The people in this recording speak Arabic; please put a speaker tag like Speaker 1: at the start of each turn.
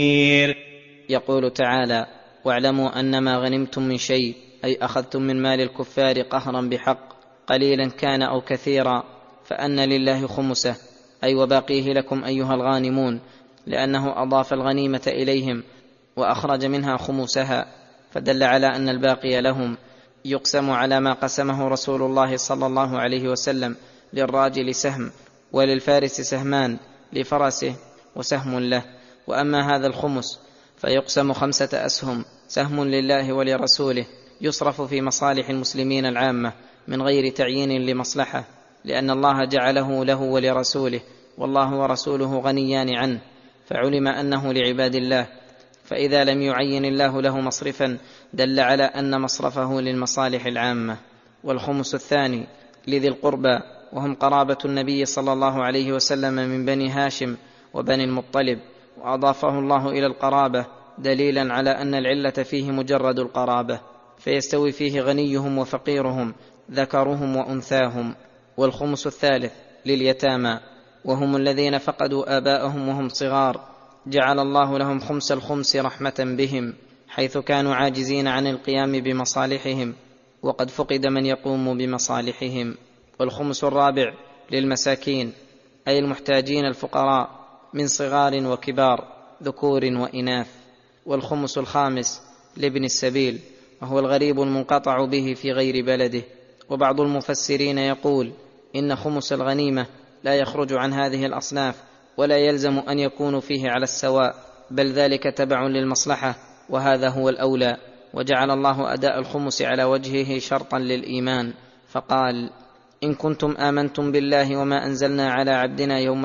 Speaker 1: يقول تعالى: واعلموا أنما غنمتم من شيء، أي أخذتم من مال الكفار قهرا بحق، قليلا كان أو كثيرا، فأن لله خمسه، أي وباقيه لكم أيها الغانمون، لأنه أضاف الغنيمة إليهم وأخرج منها خمسها، فدل على أن الباقي لهم، يقسم على ما قسمه رسول الله صلى الله عليه وسلم: للراجل سهم، وللفارس سهمان، لفرسه وسهم له. وأما هذا الخمس فيقسم 5 أسهم، سهم لله ولرسوله، يصرف في مصالح المسلمين العامة من غير تعيين لمصلحة، لأن الله جعله له ولرسوله، والله ورسوله غنيان عنه، فعلم أنه لعباد الله، فإذا لم يعين الله له مصرفا دل على أن مصرفه للمصالح العامة. والخمس الثاني لذي القربى، وهم قرابة النبي صلى الله عليه وسلم من بني هاشم وبني المطلب، وأضافه الله إلى القرابة دليلا على أن العلة فيه مجرد القرابة، فيستوي فيه غنيهم وفقيرهم، ذكرهم وأنثاهم. والخمس الثالث لليتامى، وهم الذين فقدوا آباءهم وهم صغار، جعل الله لهم خمس الخمس رحمة بهم، حيث كانوا عاجزين عن القيام بمصالحهم، وقد فقد من يقوم بمصالحهم. والخمس الرابع للمساكين، أي المحتاجين الفقراء من صغار وكبار، ذكور وإناث. والخمس الخامس لابن السبيل، وهو الغريب المنقطع به في غير بلده. وبعض المفسرين يقول إن خمس الغنيمة لا يخرج عن هذه الأصناف، ولا يلزم أن يكونوا فيه على السواء، بل ذلك تبع للمصلحة، وهذا هو الأولى. وجعل الله أداء الخمس على وجهه شرطا للإيمان، فقال: إن كنتم آمنتم بالله وما أنزلنا على عبدنا يوم